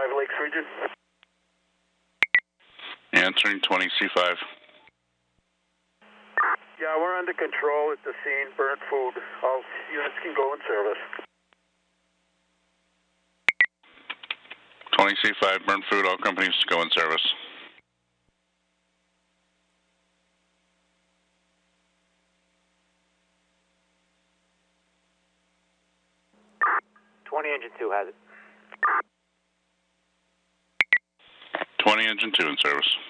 Five Lakes region. Answering 20C5. Yeah, we're under control at the scene. Burnt food. All units can go in service. 20C5, burnt food. All companies go in service. Engine 2 has it. 20 Engine 2 in service.